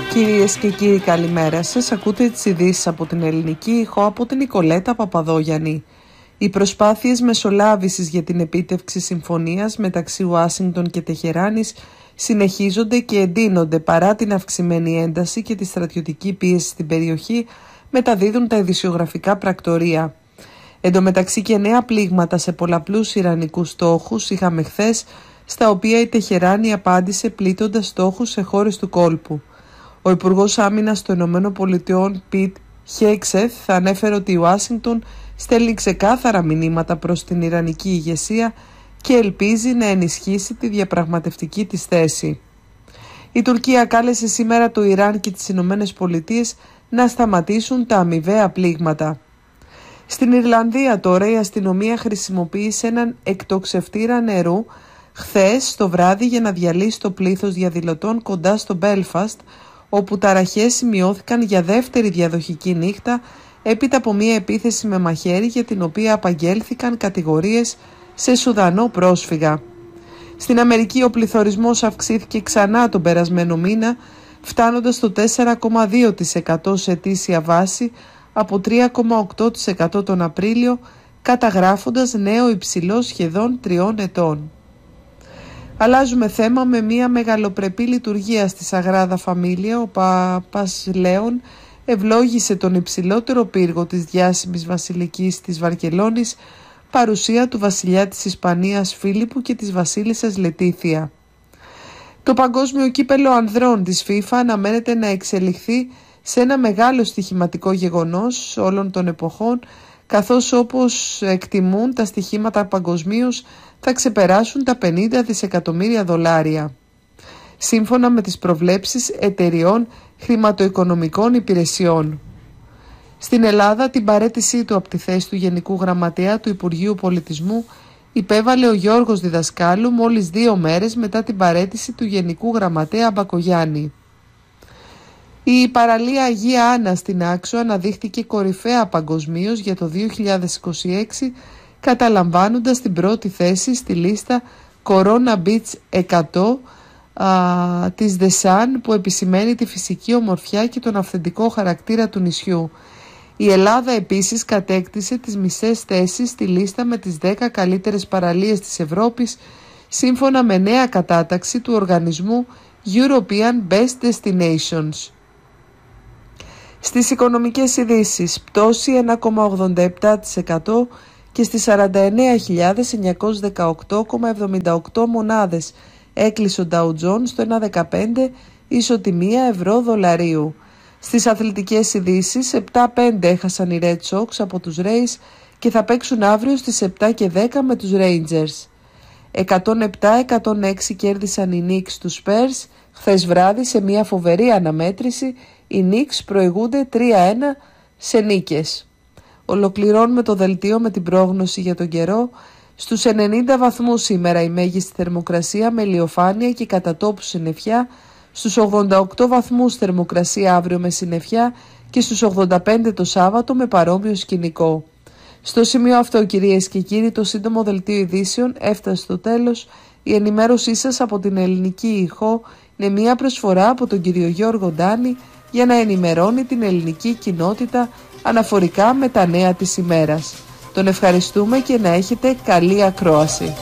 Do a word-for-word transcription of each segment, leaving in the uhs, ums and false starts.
Κυρίες και κύριοι, καλημέρα σας. Ακούτε τις ειδήσεις από την Ελληνική Ηχό από την Νικολέτα Παπαδόγιαννη. Οι προσπάθειες μεσολάβησης για την επίτευξη συμφωνίας μεταξύ Ουάσιγκτον και Τεχεράνης συνεχίζονται και εντείνονται παρά την αυξημένη ένταση και τη στρατιωτική πίεση στην περιοχή, μεταδίδουν τα ειδησιογραφικά πρακτορεία. Εν τω μεταξύ και νέα πλήγματα σε πολλαπλούς ιρανικούς στόχους είχαμε χθες, στα οποία η Τεχεράνη απάντησε πλήττοντας στόχους σε χώρες του κόλπου. Ο Υπουργός Άμυνας των Ηνωμένων Πολιτειών Πιτ Χέξεθ ανέφερε ότι η Ουάσιγκτον στέλνει ξεκάθαρα μηνύματα προς την ιρανική ηγεσία και ελπίζει να ενισχύσει τη διαπραγματευτική της θέση. Η Τουρκία κάλεσε σήμερα το Ιράν και τις Ηνωμένες Πολιτείες να σταματήσουν τα αμοιβαία πλήγματα. Στην Ιρλανδία τώρα η αστυνομία χρησιμοποίησε έναν εκτοξευτήρα νερού χθες το βράδυ για να διαλύσει το πλήθος διαδηλωτών κοντά στο Μπέλφαστ, όπου ταραχές σημειώθηκαν για δεύτερη διαδοχική νύχτα έπειτα από μια επίθεση με μαχαίρι για την οποία απαγγέλθηκαν κατηγορίες σε Σουδανό πρόσφυγα. Στην Αμερική ο πληθωρισμός αυξήθηκε ξανά τον περασμένο μήνα, φτάνοντας στο τέσσερα κόμμα δύο τοις εκατό σε ετήσια βάση από τρία κόμμα οκτώ τοις εκατό τον Απρίλιο, καταγράφοντας νέο υψηλό σχεδόν τριών ετών. Αλλάζουμε θέμα με μια μεγαλοπρεπή λειτουργία στη Σαγράδα Φαμίλια. Ο Πάπας Λέων ευλόγησε τον υψηλότερο πύργο της διάσημης βασιλικής της Βαρκελόνης, παρουσία του βασιλιά της Ισπανίας Φίλιππου και της βασίλισσας Λετήθια. Το παγκόσμιο κύπελο ανδρών της FIFA αναμένεται να εξελιχθεί σε ένα μεγάλο στοιχηματικό γεγονός όλων των εποχών, καθώς όπως εκτιμούν τα στοιχήματα παγκοσμίως θα ξεπεράσουν τα πενήντα δισεκατομμύρια δολάρια. Σύμφωνα με τις προβλέψεις εταιριών χρηματοοικονομικών υπηρεσιών. Στην Ελλάδα την παραίτησή του από τη θέση του Γενικού Γραμματέα του Υπουργείου Πολιτισμού υπέβαλε ο Γιώργος Διδασκάλου μόλις δύο μέρες μετά την παραίτηση του Γενικού Γραμματέα Μπακογιάννη. Η παραλία Αγία Άννα στην Άξο αναδείχθηκε κορυφαία παγκοσμίως για το δύο χιλιάδες είκοσι έξι, καταλαμβάνοντας την πρώτη θέση στη λίστα Corona Beach εκατό α, της The Sun, που επισημαίνει τη φυσική ομορφιά και τον αυθεντικό χαρακτήρα του νησιού. Η Ελλάδα επίσης κατέκτησε τις μισές θέσεις στη λίστα με τις δέκα καλύτερες παραλίες της Ευρώπης, σύμφωνα με νέα κατάταξη του οργανισμού European Best Destinations. Στις οικονομικές ειδήσεις, πτώση ένα κόμμα ογδόντα επτά τοις εκατό και στις σαράντα εννέα χιλιάδες εννιακόσιες δεκαοκτώ κόμμα εβδομήντα οκτώ μονάδες έκλεισε ο Dow Jones στο ένα κόμμα δεκαπέντε ισοτιμία ευρώ δολαρίου. Στις αθλητικές ειδήσεις, επτά πέντε έχασαν οι Red Sox από τους Rays και θα παίξουν αύριο στις επτά και δέκα με τους Rangers. εκατόν επτά εκατόν έξι κέρδισαν οι Knicks τους Spurs. Χθες βράδυ σε μια φοβερή αναμέτρηση οι Knicks προηγούνται τρία ένα σε νίκες. Ολοκληρώνουμε το δελτίο με την πρόγνωση για τον καιρό. Στους ενενήντα βαθμούς σήμερα η μέγιστη θερμοκρασία με ηλιοφάνεια και κατά τόπου συννεφιά, στους ογδόντα οκτώ βαθμούς θερμοκρασία αύριο με συννεφιά και στους ογδόντα πέντε το Σάββατο με παρόμοιο σκηνικό. Στο σημείο αυτό, κυρίες και κύριοι, το σύντομο δελτίο ειδήσεων έφτασε στο τέλος. Η ενημέρωσή σας από την Ελληνική Ηχό είναι μια προσφορά από τον κύριο Γιώργο Ντάνη για να ενημερώνει την ελληνική κοινότητα αναφορικά με τα νέα της ημέρας. Τον ευχαριστούμε και να έχετε καλή ακρόαση.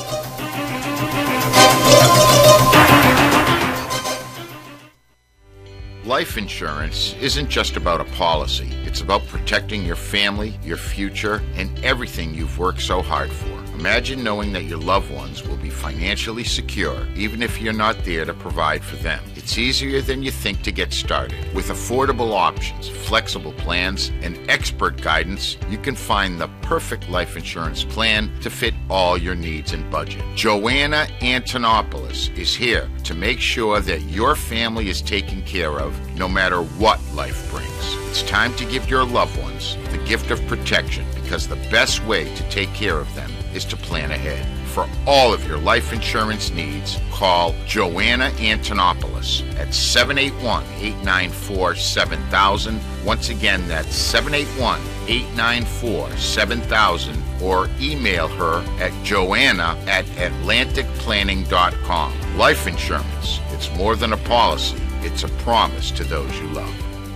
Life insurance isn't just about a policy. It's about protecting your family, your future, and everything you've worked so hard for. Imagine knowing that your loved ones will be financially secure, even if you're not there to provide for them. It's easier than you think to get started. With affordable options, flexible plans, and expert guidance, you can find the perfect life insurance plan to fit all your needs and budget. Joanna Antonopoulos is here to make sure that your family is taken care of no matter what life brings. It's time to give your loved ones the gift of protection, because the best way to take care of them is to plan ahead. For all of your life insurance needs, call Joanna Antonopoulos at seven eight one, eight nine four, seven thousand. Once again, that's seven eight one, eight nine four, seven thousand, or email her at joanna at atlantic planning dot com. Life insurance, it's more than a policy. It's a promise to those you love.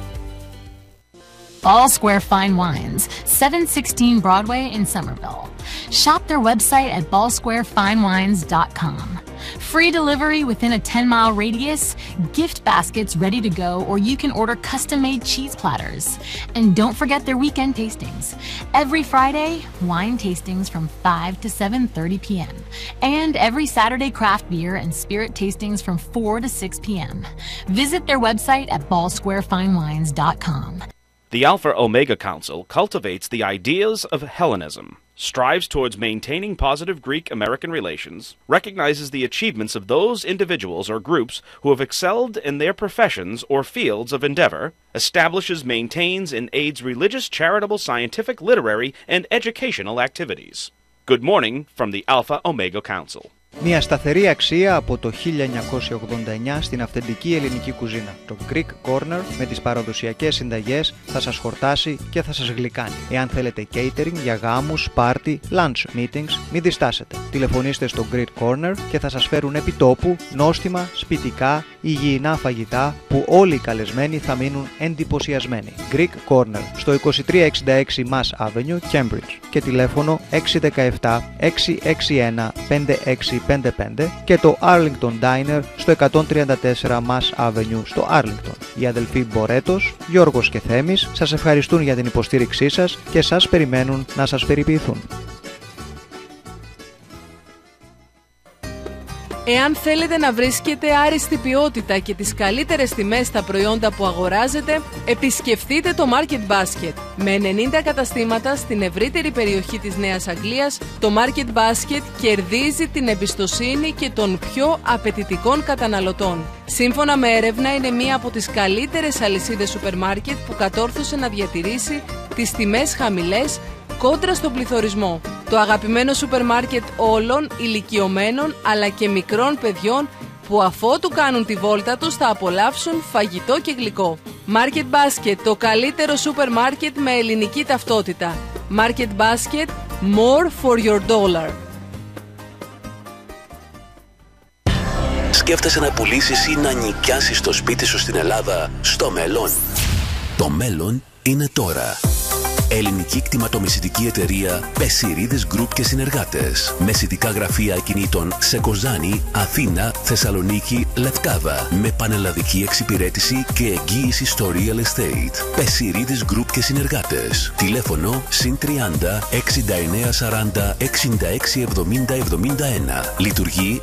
Ball Square Fine Wines, seven sixteen Broadway in Somerville. Shop their website at ball square fine wines dot com. Free delivery within a ten mile radius, gift baskets ready to go, or you can order custom-made cheese platters. And don't forget their weekend tastings. Every Friday, wine tastings from five to seven thirty p m And every Saturday, craft beer and spirit tastings from four to six p m Visit their website at ball square fine wines dot com. The Alpha Omega Council cultivates the ideas of Hellenism, strives towards maintaining positive Greek-American relations, recognizes the achievements of those individuals or groups who have excelled in their professions or fields of endeavor, establishes, maintains, and aids religious, charitable, scientific, literary, and educational activities. Good morning from the Alpha Omega Council. Μια σταθερή αξία από το χίλια εννιακόσια ογδόντα εννιά στην αυθεντική ελληνική κουζίνα. Το Greek Corner με τις παραδοσιακές συνταγές θα σας χορτάσει και θα σας γλυκάνει. Εάν θέλετε catering για γάμους, party, lunch meetings, μην διστάσετε. Τηλεφωνήστε στο Greek Corner και θα σας φέρουν επί τόπου νόστιμα, σπιτικά, υγιεινά φαγητά που όλοι οι καλεσμένοι θα μείνουν εντυπωσιασμένοι. Greek Corner στο είκοσι τρία εξήντα έξι Mass Avenue, Cambridge και τηλέφωνο έξι ένα επτά έξι έξι ένα πέντε έξι πέντε πέντε και το Arlington Diner στο εκατόν τριάντα τέσσερα Mass Avenue στο Arlington. Οι αδελφοί Μπορέτος, Γιώργος και Θέμης σας ευχαριστούν για την υποστήριξή σας και σας περιμένουν να σας περιποιηθούν. Εάν θέλετε να βρίσκετε άριστη ποιότητα και τις καλύτερες τιμές στα προϊόντα που αγοράζετε, επισκεφτείτε το Market Basket. Με ενενήντα καταστήματα στην ευρύτερη περιοχή της Νέας Αγγλίας, το Market Basket κερδίζει την εμπιστοσύνη και των πιο απαιτητικών καταναλωτών. Σύμφωνα με έρευνα, είναι μία από τις καλύτερες αλυσίδες σούπερ μάρκετ που κατόρθωσε να διατηρήσει τις τιμές χαμηλές κόντρα στον πληθωρισμό. Το αγαπημένο σούπερ μάρκετ όλων ηλικιωμένων αλλά και μικρών παιδιών που αφότου κάνουν τη βόλτα τους θα απολαύσουν φαγητό και γλυκό. Market Basket, το καλύτερο σούπερ μάρκετ με ελληνική ταυτότητα. Market Basket, more for your dollar. Σκέφτεσαι να πουλήσεις ή να νοικιάσεις το σπίτι σου στην Ελλάδα στο μέλλον? Το μέλλον είναι τώρα. Ελληνική κτηματομεσητική εταιρεία Πεσιρίδης Group και συνεργάτες. Μεσητικά γραφεία ακινήτων σε Κοζάνη, Αθήνα, Θεσσαλονίκη, Λευκάδα. Με πανελλαδική εξυπηρέτηση και εγγύηση στο real estate. Πεσιρίδης Group και συνεργάτες. Τηλέφωνο συν τριάντα εξήντα εννέα σαράντα εξήντα έξι εβδομήντα εβδομήντα ένα. Λειτουργεί